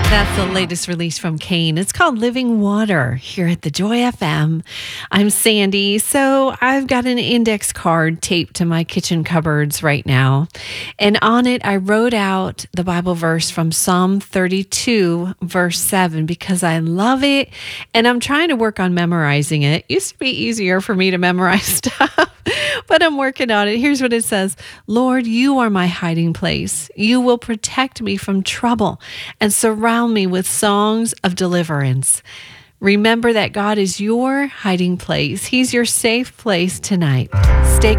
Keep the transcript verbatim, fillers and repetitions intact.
That's the latest release from Kane. It's called Living Water here at the Joy F M. I'm Sandy. So I've got an index card taped to my kitchen cupboards right now. And on it, I wrote out the Bible verse from Psalm thirty-two, verse seven, because I love it. And I'm trying to work on memorizing it. It used to be easier for me to memorize stuff, but I'm working on it. Here's what it says. Lord, you are my hiding place. You will protect me from trouble and surround me with songs of deliverance. Remember that God is your hiding place. He's your safe place tonight. Stay